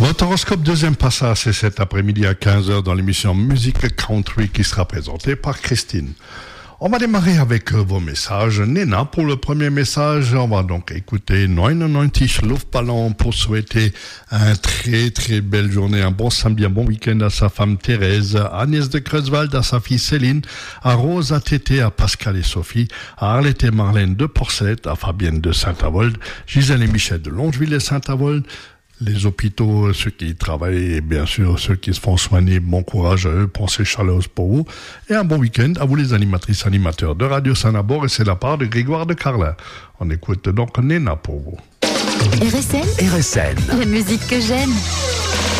Votre horoscope deuxième passage, c'est cet après-midi à 15h dans l'émission Musique Country qui sera présentée par Christine. On va démarrer avec vos messages. Nena, pour le premier message, on va donc écouter 99 Luftballon pour souhaiter un très belle journée, un bon samedi, un bon week-end à sa femme Thérèse, à Agnès de Creuswald, à sa fille Céline, à Rose, à Tété, à Pascal et Sophie, à Arlette et Marlène de Porcelette, à Fabienne de Saint-Avold, Gisèle et Michel de Longeville et Saint-Avold, les hôpitaux, ceux qui y travaillent et bien sûr ceux qui se font soigner, bon courage à eux, pensez chaleureuse pour vous et un bon week-end à vous les animatrices animateurs de Radio Saint-Nabor et c'est la part de Grégoire de Carlin. On écoute donc Nena pour vous. RSN, RSN, la musique que j'aime.